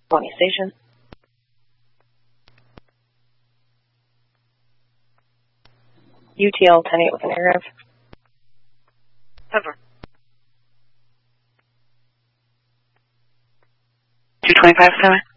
Bonnie Station. UTL 10-8 with an air. Over. 225, 7.